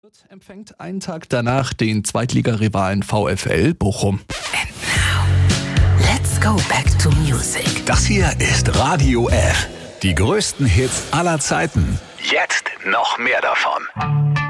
Empfängt einen Tag danach den Zweitligarivalen VfL Bochum. And now, let's go back to music. Das hier ist Radio F. Die größten Hits aller Zeiten. Jetzt noch mehr davon.